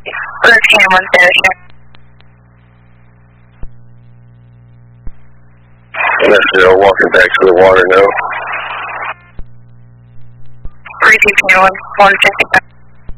Let's get 1 That's walking back to the water now. 315 155.